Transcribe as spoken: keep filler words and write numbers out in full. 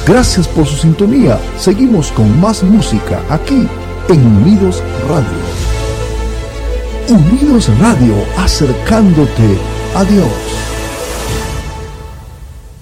Gracias por su sintonía. Seguimos con más música aquí en Unidos Radio. Unidos Radio, acercándote a Dios.